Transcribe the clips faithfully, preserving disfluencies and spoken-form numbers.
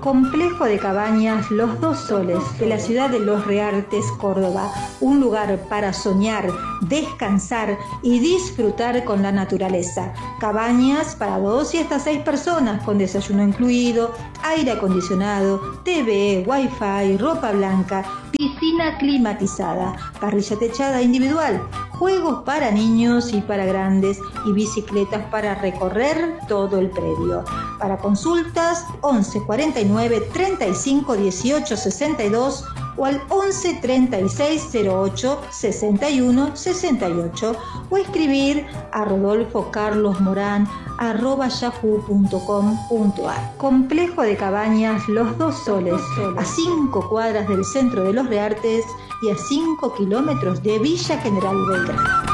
Complejo de Cabañas Los Dos Soles, de la ciudad de Los Reartes, Córdoba. Un lugar para soñar, descansar y disfrutar con la naturaleza. Cabañas para dos y hasta seis personas, con desayuno incluido, aire acondicionado, T V, wifi, ropa blanca, piscina climatizada, parrilla techada individual, juegos para niños y para grandes y bicicletas para recorrer todo el predio. Para consultas, once cuarenta y nueve, treinta y cinco, dieciocho, sesenta y dos o al once treinta y seis, cero ocho, sesenta y uno, sesenta y ocho o escribir a rodolfo carlos morán arroba yahoo punto com punto ar. Complejo de Cabañas Los Dos Soles, a cinco cuadras del centro de Los Reartes y a cinco kilómetros de Villa General Belgrano.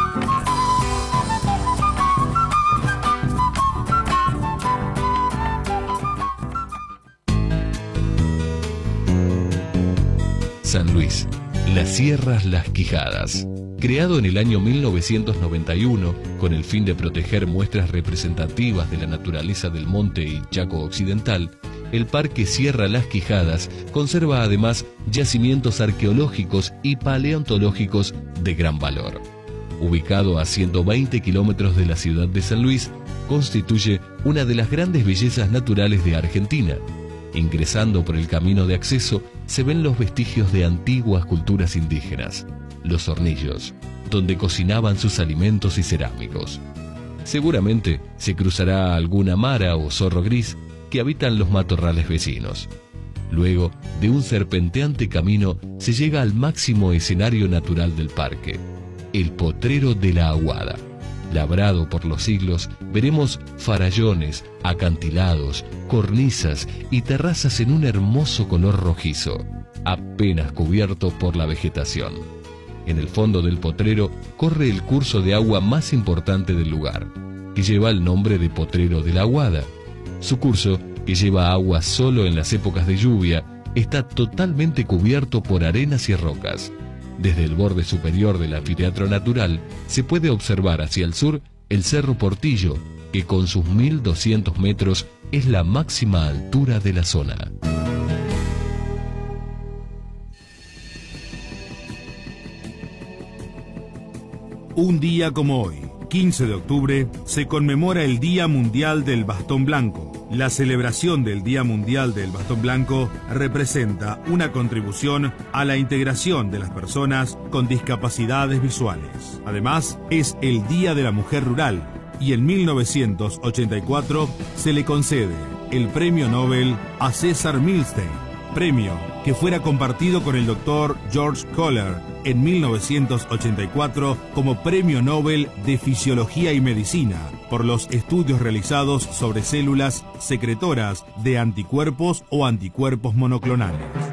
San Luis, las Sierras Las Quijadas. Creado en el año mil novecientos noventa y uno con el fin de proteger muestras representativas de la naturaleza del Monte y Chaco Occidental, el Parque Sierra Las Quijadas conserva además yacimientos arqueológicos y paleontológicos de gran valor. Ubicado a ciento veinte kilómetros de la ciudad de San Luis, constituye una de las grandes bellezas naturales de Argentina. Ingresando por el camino de acceso, se ven los vestigios de antiguas culturas indígenas, los hornillos, donde cocinaban sus alimentos y cerámicos. Seguramente se cruzará alguna mara o zorro gris que habitan los matorrales vecinos. Luego de un serpenteante camino se llega al máximo escenario natural del parque, el Potrero de la Aguada. Labrado por los siglos, veremos farallones, acantilados, cornisas y terrazas en un hermoso color rojizo, apenas cubierto por la vegetación. En el fondo del potrero corre el curso de agua más importante del lugar, que lleva el nombre de Potrero de la Aguada. Su curso, que lleva agua solo en las épocas de lluvia, está totalmente cubierto por arenas y rocas. Desde el borde superior del anfiteatro natural se puede observar hacia el sur el Cerro Portillo, que con sus mil doscientos metros es la máxima altura de la zona. Un día como hoy, quince de octubre, se conmemora el Día Mundial del Bastón Blanco. La celebración del Día Mundial del Bastón Blanco representa una contribución a la integración de las personas con discapacidades visuales. Además, es el Día de la Mujer Rural y en mil novecientos ochenta y cuatro se le concede el Premio Nobel a César Milstein, premio que fuera compartido con el doctor George Kohler en mil novecientos ochenta y cuatro como Premio Nobel de Fisiología y Medicina por los estudios realizados sobre células secretoras de anticuerpos o anticuerpos monoclonales.